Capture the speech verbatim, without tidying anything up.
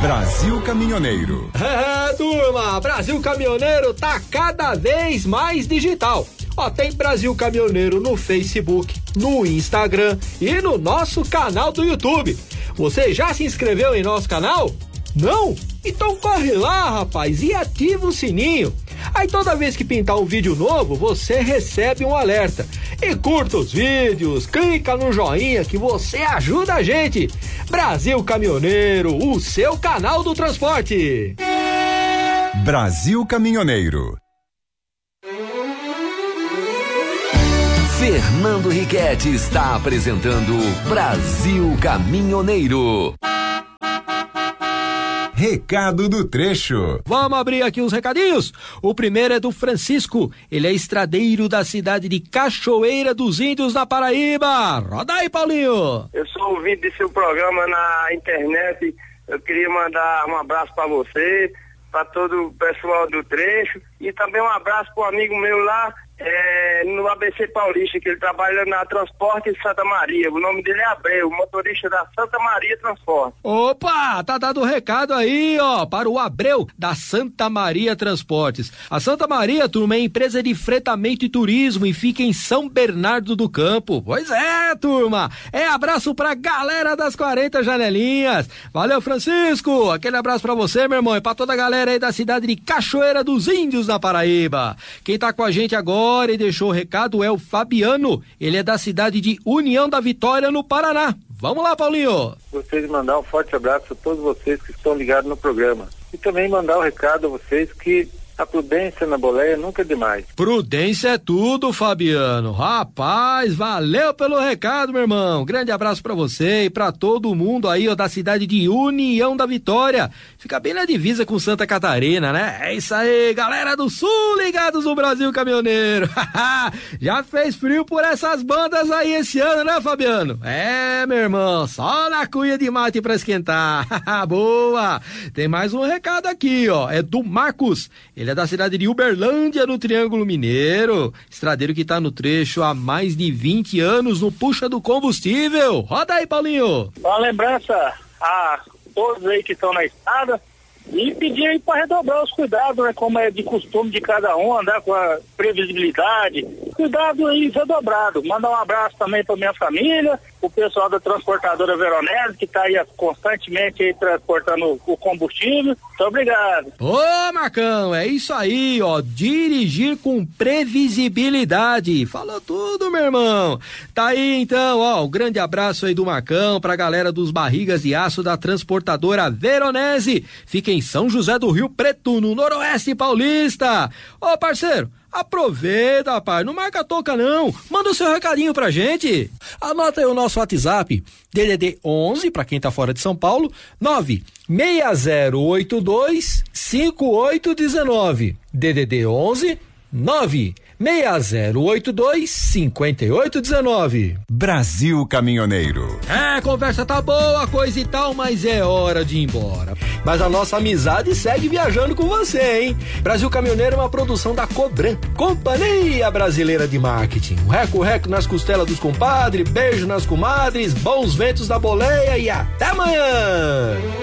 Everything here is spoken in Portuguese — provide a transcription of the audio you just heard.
Brasil Caminhoneiro. É, turma, Brasil Caminhoneiro tá cada vez mais digital. Ó, tem Brasil Caminhoneiro no Facebook, no Instagram e no nosso canal do YouTube. Você já se inscreveu em nosso canal? Não? Então corre lá, rapaz, e ativa o sininho. Aí toda vez que pintar um vídeo novo, você recebe um alerta. E curta os vídeos, clica no joinha que você ajuda a gente. Brasil Caminhoneiro, o seu canal do transporte. Brasil Caminhoneiro. Fernando Riquetti está apresentando Brasil Caminhoneiro. Recado do trecho. Vamos abrir aqui os recadinhos. O primeiro é do Francisco. Ele é estradeiro da cidade de Cachoeira dos Índios, na Paraíba. Roda aí, Paulinho. Eu sou ouvinte de seu programa na internet. Eu queria mandar um abraço para você, para todo o pessoal do trecho, e também um abraço para um amigo meu lá é, no A B C Paulista, que ele trabalha na Transporte de Santa Maria. O nome dele é Abreu, motorista da Santa Maria Transporte. Opa, tá dado o recado aí, ó, para o Abreu da Santa Maria Transportes. A Santa Maria, turma, é empresa de fretamento e turismo e fica em São Bernardo do Campo. Pois é, turma, é abraço pra galera das quarenta janelinhas. Valeu, Francisco, aquele abraço pra você, meu irmão, e pra toda a galera aí da cidade de Cachoeira dos Índios, na Paraíba. Quem tá com a gente agora e deixou o recado é o Fabiano. Ele é da cidade de União da Vitória, no Paraná. Vamos lá, Paulinho. Gostaria de mandar um forte abraço a todos vocês que estão ligados no programa. E também mandar o um recado a vocês que a prudência na boleia nunca é demais. Prudência é tudo, Fabiano. Rapaz, valeu pelo recado, meu irmão. Grande abraço pra você e pra todo mundo aí, ó, da cidade de União da Vitória. Fica bem na divisa com Santa Catarina, né? É isso aí, galera do Sul, ligados no Brasil Caminhoneiro. Já fez frio por essas bandas aí esse ano, né, Fabiano? É, meu irmão, só na cuia de mate pra esquentar. Boa! Tem mais um recado aqui, ó. É do Marcos. Ele é da cidade de Uberlândia, no Triângulo Mineiro. Estradeiro que tá no trecho há mais de vinte anos no puxa do combustível. Roda aí, Paulinho. Uma lembrança a todos aí que estão na estrada e pedir aí para redobrar os cuidados, né? Como é de costume de cada um, andar com a previsibilidade. Cuidado aí redobrado. Mandar um abraço também para minha família, o pessoal da transportadora Veronese, que está aí constantemente aí transportando o combustível. Muito obrigado. Ô, Marcão, é isso aí, ó. Dirigir com previsibilidade. Falou tudo, meu irmão. Tá aí, então, ó, um grande abraço aí do Marcão pra galera dos Barrigas de Aço da transportadora Veronese. Fica em São José do Rio Preto, no Noroeste Paulista. Ô, parceiro, aproveita, rapaz, não marca a toca não, manda o seu recadinho pra gente. Anota aí o nosso WhatsApp, D D D onze, pra quem tá fora de São Paulo, nove seis zero oito dois cinco oito um nove, D D D onze, nove seis zero oito dois cinco oito um nove. Brasil Caminhoneiro. É, conversa tá boa, coisa e tal, mas é hora de ir embora. Mas a nossa amizade segue viajando com você, hein? Brasil Caminhoneiro é uma produção da Cobran, Companhia Brasileira de Marketing. Um reco-reco nas costelas dos compadres, beijo nas comadres, bons ventos da boleia e até amanhã!